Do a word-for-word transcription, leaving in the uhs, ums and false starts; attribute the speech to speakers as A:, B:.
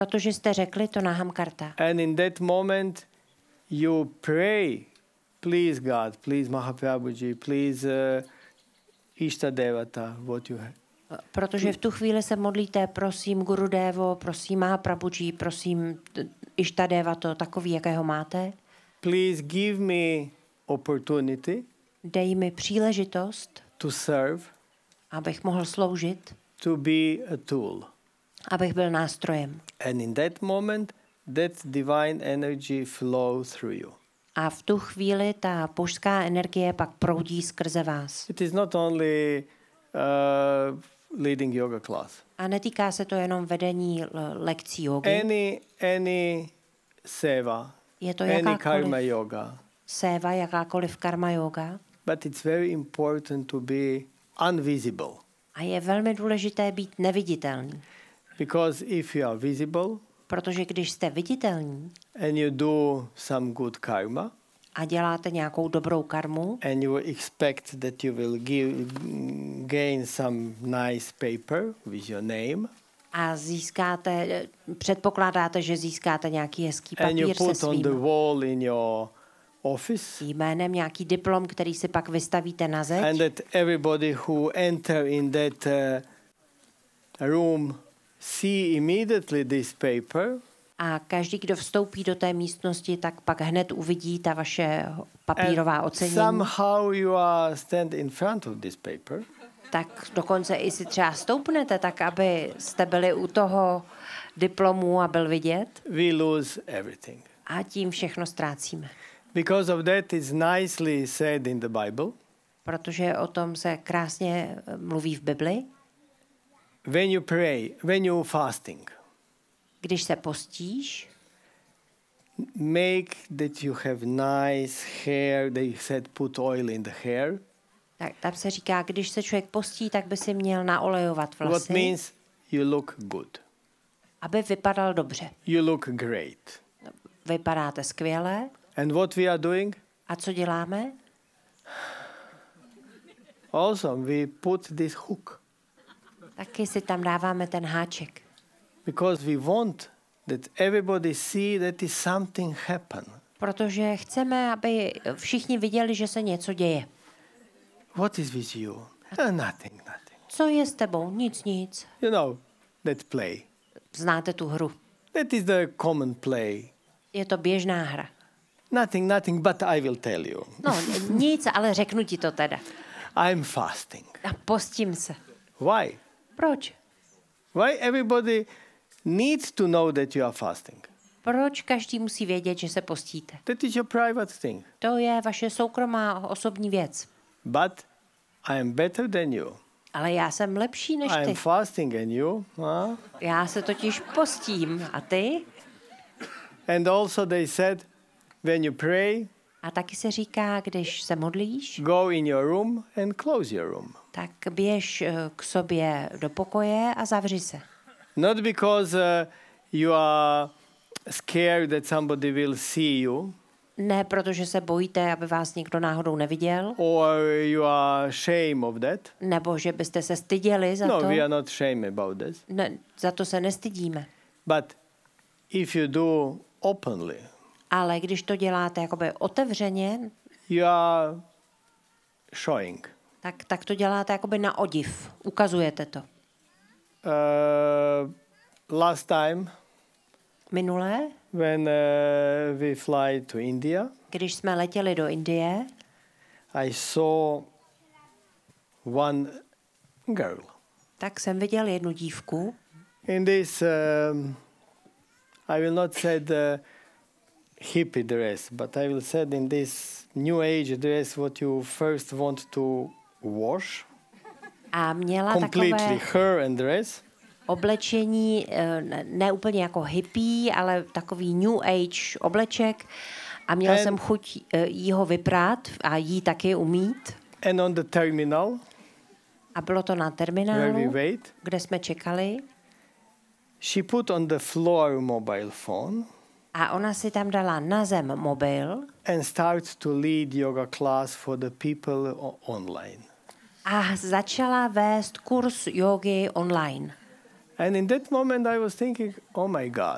A: Protože jste řekli to Nahamkarta.
B: And in that moment, you pray, please God, please Mahaprabhuji, please uh, Ishtadevata, what you have.
A: Protože v tu chvíli se modlíte, prosím Gurudevo, prosím Mahaprabhuji, prosím Ishtadevato, takový, jakého máte.
B: Please give me opportunity
A: Dej mi příležitost,
B: to serve,
A: abych mohl sloužit,
B: to be a tool.
A: abych byl nástrojem.
B: And in that moment, that divine energy flow through you.
A: A v tu chvíli ta božská energie pak proudí skrze vás.
B: It is not only uh, leading yoga class.
A: A netýká se to jenom vedení lekcí jogy.
B: Any any seva,
A: Je to
B: any karma
A: jakákoliv
B: yoga.
A: séva, jakákoliv karma yoga.
B: But it's very important to be unvisible.
A: A je velmi důležité být neviditelný.
B: Because if you are visible
A: Protože když jste viditelní
B: and you do some good karma
A: a děláte nějakou dobrou karmu
B: and you expect that you will give, gain some nice paper with your name
A: a získáte, předpokládáte, že získáte nějaký hezký
B: and you
A: papír se
B: put on the
A: svým
B: wall in your office
A: jménem, nějaký diplom, který si pak vystavíte na zeď,
B: and that everybody who enter in that uh, room see immediately this paper,
A: a každý, kdo vstoupí do té místnosti, tak pak hned uvidí ta vaše papírová
B: and
A: ocenění.
B: somehow you are stand in front of this paper,
A: Tak dokonce i si třeba stoupnete, tak aby jste byli u toho diplomu a byl vidět.
B: we lose everything.
A: A tím všechno ztrácíme.
B: Because of that is nicely said in the Bible.
A: Protože o tom se krásně mluví v Bibli.
B: When you pray, when you fasting,
A: Když se postíš,
B: make that you have nice hair. They said put oil in the hair.
A: tak tam se říká, když se člověk postí, tak by si měl naolejovat
B: What
A: vlasy,
B: means you look good.
A: aby vypadal dobře.
B: You look great.
A: Vypadáte skvěle.
B: And what we are doing?
A: A co děláme?
B: Also, we put this hook.
A: Taky si tam dáváme ten háček.
B: Because we want that everybody see that is something happen.
A: Protože chceme, aby všichni viděli, že se něco děje.
B: What is with you? Uh, nothing, nothing.
A: Co je s tebou? Nic, nic.
B: You know, that play.
A: Znáte tu hru.
B: That is the common play.
A: Je to běžná hra.
B: Nothing, nothing, but I will tell you.
A: No, nic, ale řeknu ti to teda.
B: I'm fasting.
A: A postím se.
B: Why?
A: Proč?
B: Why everybody needs to know that you are fasting?
A: Proč každý musí vědět, že se postíte?
B: That is your private thing.
A: To je vaše soukromá osobní věc.
B: But I am better than you.
A: Ale já jsem lepší než
B: I
A: ty.
B: am fasting and you. Huh?
A: Já se totiž postím. A ty?
B: And also they said, when you pray,
A: A taky se říká, když se modlíš,
B: go in your room and close your room.
A: tak běž eh, k sobě do pokoje a zavři se.
B: Not because uh, you are scared that somebody will see you,
A: Ne, protože se bojíte, aby vás někdo náhodou neviděl,
B: or you are ashamed of that.
A: nebo že byste se styděli za
B: No,
A: to.
B: we are not ashamed about this.
A: Ne, za to se nestydíme.
B: But if you do openly,
A: Ale když to děláte jakoby otevřeně,
B: you are showing.
A: tak, tak to děláte jakoby na odiv. Ukazujete to.
B: Uh, last time,
A: Minulé,
B: when uh, we fly to India,
A: když jsme letěli do Indie,
B: I saw one girl
A: tak jsem viděl jednu dívku.
B: in this, um, I will not say the hippie dress, but I will say in this new age dress what you first want to wash,
A: A měla
B: completely
A: takové
B: hair and dress.
A: oblečení, eh, ne, ne úplně jako hippie, ale takový new age obleček. A měl
B: And-
A: jsem chuť eh, jí ho vyprát a jí taky umít.
B: And on the terminal,
A: A bylo to na
B: where we
A: terminálu,
B: wait,
A: kde jsme čekali.
B: she put on the floor mobile phone
A: A ona si tam dala na zem mobil
B: and start to lead yoga class for the people o- online.
A: a začala vést kurz jógy online.
B: And in that moment I was thinking, oh my God,